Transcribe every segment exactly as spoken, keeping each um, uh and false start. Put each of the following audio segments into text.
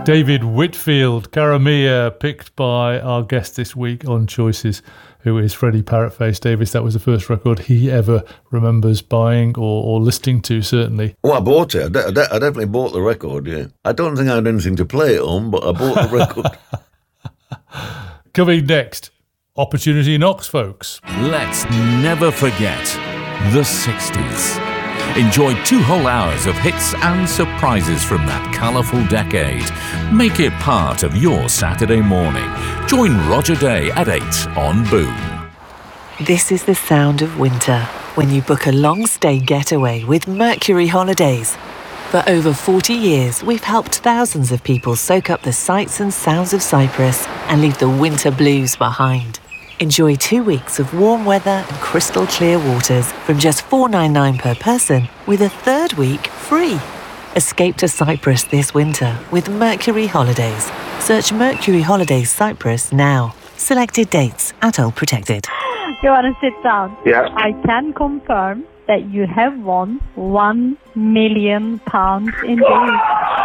David Whitfield, Caramia, picked by our guest this week on Choices, who is Freddie Parrotface Davis. That was the first record he ever remembers buying or, or listening to, certainly. Oh, I bought it. I, de- I, de- I definitely bought the record, yeah. I don't think I had anything to play it on, but I bought the record. Coming next, Opportunity Knocks, folks. Let's never forget the sixties. Enjoy two whole hours of hits and surprises from that colourful decade. Make it part of your Saturday morning. Join Roger Day at eight on Boom. This is the sound of winter when you book a long-stay getaway with Mercury Holidays. For over forty years, we've helped thousands of people soak up the sights and sounds of Cyprus and leave the winter blues behind. Enjoy two weeks of warm weather and crystal clear waters from just four dollars and ninety-nine cents per person, with a third week free. Escape to Cyprus this winter with Mercury Holidays. Search Mercury Holidays Cyprus now. Selected dates at All Protected. You want to sit down? Yeah. I can confirm that you have won one million pounds in days.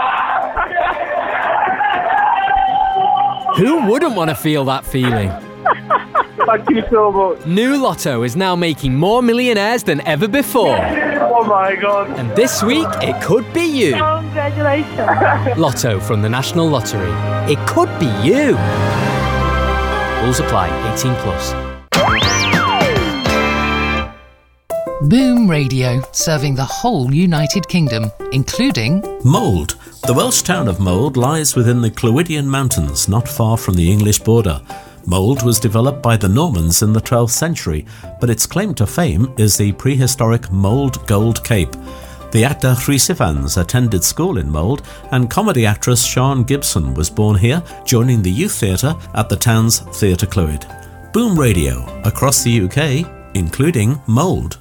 Who wouldn't want to feel that feeling? Thank you so much. New Lotto is now making more millionaires than ever before. Oh my God. And this week, it could be you. Congratulations. Lotto from the National Lottery. It could be you. Rules apply. eighteen plus. Boom Radio, serving the whole United Kingdom, including Mold. The Welsh town of Mold lies within the Clwydian Mountains, not far from the English border. Mold was developed by the Normans in the twelfth century, but its claim to fame is the prehistoric Mold Gold Cape. The actor Rhys Ifans attended school in Mold, and comedy actress Sian Gibson was born here, joining the youth theatre at the town's Theatre Clwyd. Boom Radio, across the U K, including Mold.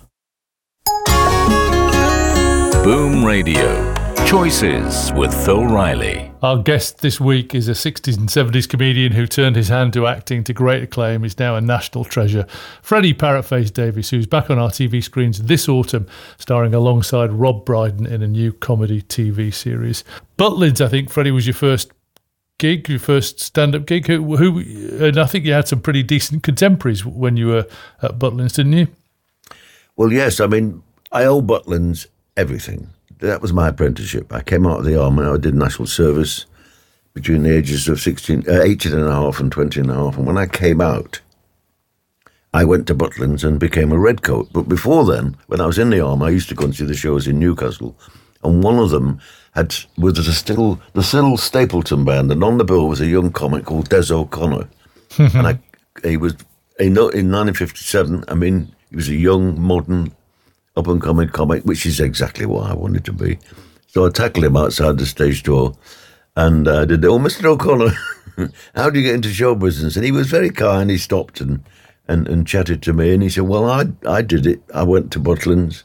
Boom Radio. Choices with Phil Riley. Our guest this week is a sixties and seventies comedian who turned his hand to acting to great acclaim. He's now a national treasure. Freddie Parrotface Davis, who's back on our T V screens this autumn, starring alongside Rob Brydon in a new comedy T V series. Butlins, I think, Freddie, was your first gig, your first stand-up gig. Who, who, and I think you had some pretty decent contemporaries when you were at Butlins, didn't you? Well, yes. I mean, I owe Butlins everything. That was my apprenticeship. I came out of the army. I did national service between the ages of sixteen, uh, eighteen and a half and twenty and a half. And when I came out, I went to Butlins and became a redcoat. But before then, when I was in the army, I used to go and see the shows in Newcastle. And one of them had was the still the Cyril Stapleton band, and on the bill was a young comic called Des O'Connor. And I, he was in, in nineteen fifty-seven. I mean, he was a young, modern, up-and-coming comic, which is exactly what I wanted to be. So I tackled him outside the stage door, and I uh, did, oh, Mister O'Connor, how do you get into show business? And he was very kind. He stopped and, and, and chatted to me, and he said, well, I I did it. I went to Butlins.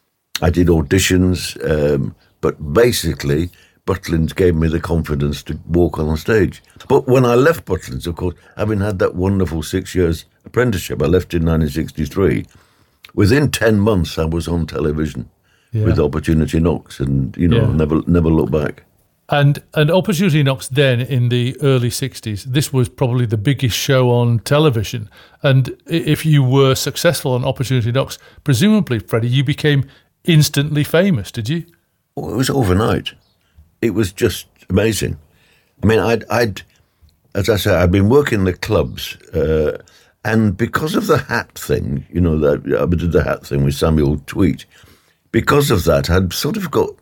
I did auditions, um, but basically, Butlins gave me the confidence to walk on stage. But when I left Butlins, of course, having had that wonderful six years apprenticeship, I left in nineteen sixty-three. Within ten months, I was on television yeah. with Opportunity Knocks, and you know, yeah. never never look back. And and Opportunity Knocks then in the early sixties, this was probably the biggest show on television. And if you were successful on Opportunity Knocks, presumably, Freddie, you became instantly famous, did you? Oh, it was overnight. It was just amazing. I mean, I'd, I'd as I said, I'd been working the clubs. Uh, And because of the hat thing, you know, that I did the hat thing with Samuel Tweet, because of that, I'd sort of got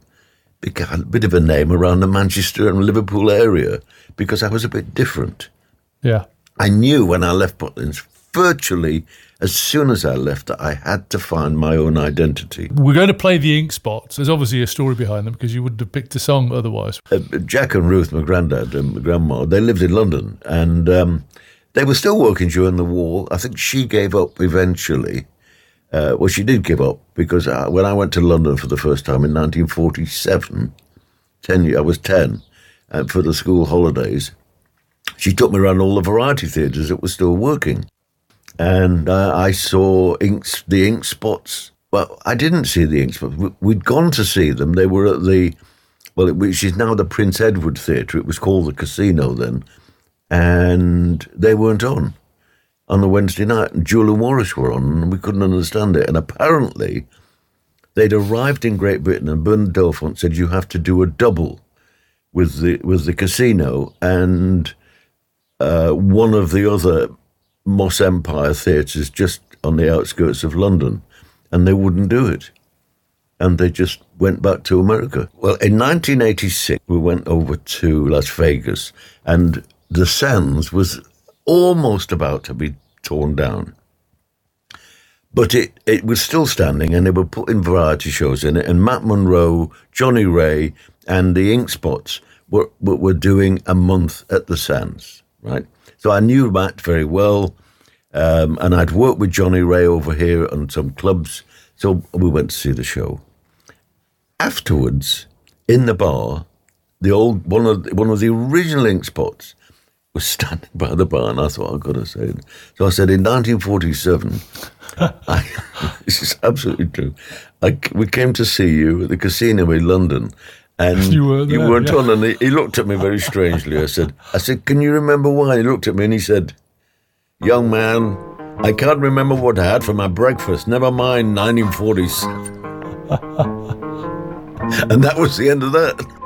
a bit of a name around the Manchester and Liverpool area because I was a bit different. Yeah. I knew when I left Butlins, virtually as soon as I left, that I had to find my own identity. We're going to play the Ink Spots. There's obviously a story behind them because you wouldn't have picked a song otherwise. Uh, Jack and Ruth, my granddad and my grandma, they lived in London, and Um, they were still working during the war. I think she gave up eventually. Uh, well, she did give up because uh, when I went to London for the first time in nineteen forty-seven, ten, I was ten, uh, for the school holidays, she took me around all the variety theatres that were still working. And uh, I saw inks, the Ink Spots. Well, I didn't see the Ink Spots. We'd gone to see them. They were at the well, it, which is now the Prince Edward Theatre. It was called the Casino then. And they weren't on on the Wednesday night. And Jewel and Morris were on, and we couldn't understand it. And apparently, they'd arrived in Great Britain, and Bernard Delfont said, you have to do a double with the with the Casino and uh, one of the other Moss Empire theatres just on the outskirts of London. And they wouldn't do it. And they just went back to America. Well, in nineteen eighty-six, we went over to Las Vegas, and the Sands was almost about to be torn down. But it, it was still standing, and they were putting variety shows in it, and Matt Monro, Johnny Ray, and the Ink Spots were, were, were doing a month at the Sands, right? So I knew Matt very well, um, and I'd worked with Johnny Ray over here on some clubs, so we went to see the show. Afterwards, in the bar, the old one of one of the original Ink Spots was standing by the bar, and I thought, I've got to say it. So I said, in nineteen forty-seven, I, this is absolutely true, I, we came to see you at the Casino in London, and you, were there, you weren't yeah. on, and he, he looked at me very strangely. I said, I said, can you remember why? He looked at me and he said, young man, I can't remember what I had for my breakfast, never mind nineteen forty-seven. And that was the end of that.